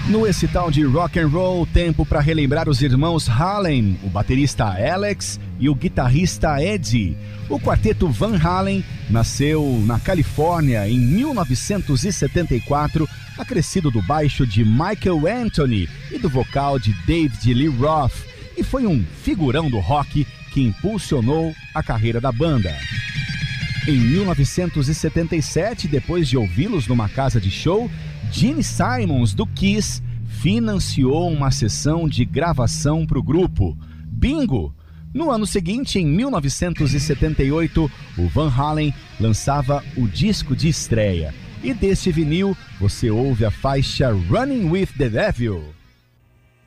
No esse tal de rock and roll, tempo para relembrar os irmãos Halen, o baterista Alex e o guitarrista Eddie. O quarteto Van Halen nasceu na Califórnia em 1974, acrescido do baixo de Michael Anthony e do vocal de David Lee Roth, e foi um figurão do rock que impulsionou a carreira da banda. Em 1977, depois de ouvi-los numa casa de show, Gene Simmons, do Kiss, financiou uma sessão de gravação para o grupo. Bingo! No ano seguinte, em 1978, o Van Halen lançava o disco de estreia. E deste vinil, você ouve a faixa Running with the Devil.